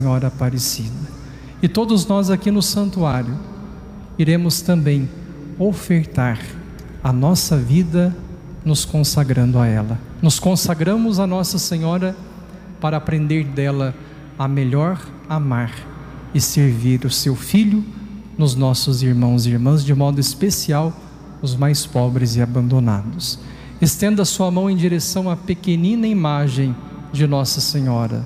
Senhora Aparecida. E todos nós aqui no santuário iremos também ofertar a nossa vida nos consagrando a ela. Nos consagramos a Nossa Senhora para aprender dela a melhor amar e servir o seu Filho nos nossos irmãos e irmãs, de modo especial os mais pobres e abandonados. Estenda sua mão em direção à pequenina imagem de Nossa Senhora.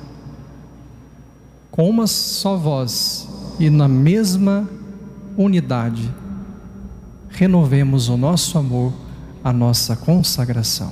Com uma só voz e na mesma unidade, renovemos o nosso amor, a nossa consagração.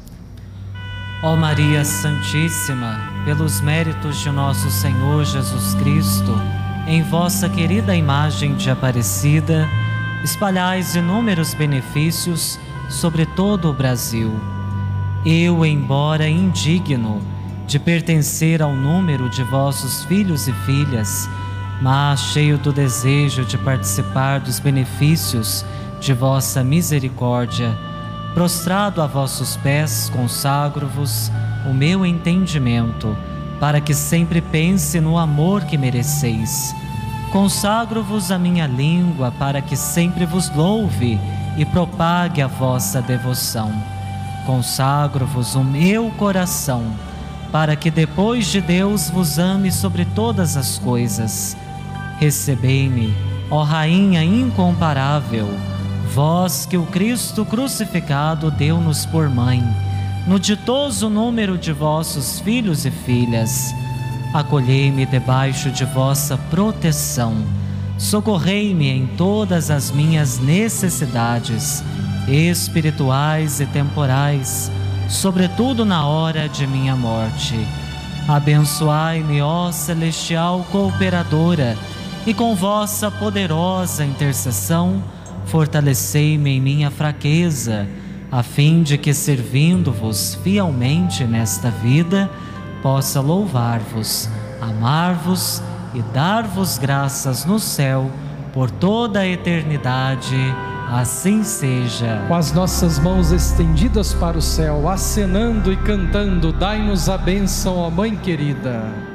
Ó Maria Santíssima, pelos méritos de nosso Senhor Jesus Cristo, em vossa querida imagem de Aparecida, espalhais inúmeros benefícios sobre todo o Brasil. Eu, embora indigno de pertencer ao número de vossos filhos e filhas, mas cheio do desejo de participar dos benefícios de vossa misericórdia, prostrado a vossos pés, consagro-vos o meu entendimento, para que sempre pense no amor que mereceis. Consagro-vos a minha língua, para que sempre vos louve e propague a vossa devoção. Consagro-vos o meu coração, para que depois de Deus vos ame sobre todas as coisas. Recebei-me, ó Rainha incomparável, vós que o Cristo crucificado deu-nos por mãe, no ditoso número de vossos filhos e filhas. Acolhei-me debaixo de vossa proteção, socorrei-me em todas as minhas necessidades, espirituais e temporais, sobretudo na hora de minha morte. Abençoai-me, ó celestial cooperadora, e com vossa poderosa intercessão, fortalecei-me em minha fraqueza, a fim de que, servindo-vos fielmente nesta vida, possa louvar-vos, amar-vos e dar-vos graças no céu por toda a eternidade. Assim seja. Com as nossas mãos estendidas para o céu, acenando e cantando, dai-nos a bênção, ó Mãe querida.